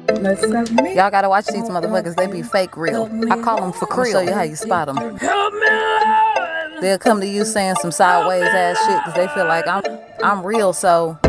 Y'all gotta watch these motherfuckers. They be fake real. I call them for real. Show you how you spot them. They'll come to you saying some sideways ass shit because they feel like I'm real, so